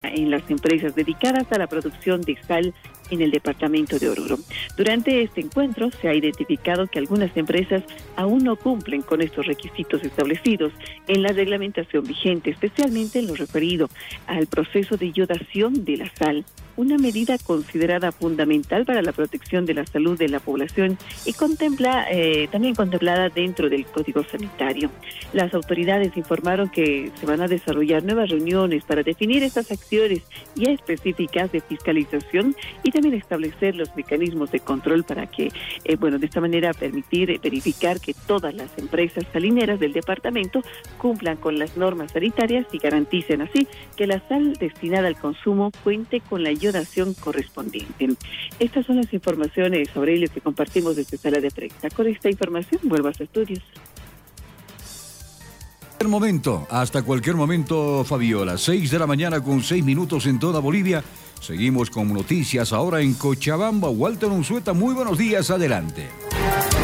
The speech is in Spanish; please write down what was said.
en las empresas dedicadas a la producción de sal en el departamento de Oruro. Durante este encuentro se ha identificado que algunas empresas aún no cumplen con estos requisitos establecidos en la reglamentación vigente, especialmente en lo referido al proceso de iodación de la sal, una medida considerada fundamental para la protección de la salud de la población y también contemplada dentro del Código Sanitario. Las autoridades informaron que se van a desarrollar nuevas reuniones para definir estas acciones ya específicas de fiscalización y también establecer los mecanismos de control para que, de esta manera permitir verificar que todas las empresas salineras del departamento cumplan con las normas sanitarias y garanticen así que la sal destinada al consumo cuente con la iodación correspondiente. Estas son las informaciones, Aurelio, que compartimos desde Sala de Prensa. Con esta información vuelvo a los estudios. Hasta cualquier momento, Fabiola. 6 de la mañana con 6 minutos en toda Bolivia. Seguimos con noticias ahora en Cochabamba. Walter Unzueta, muy buenos días, adelante.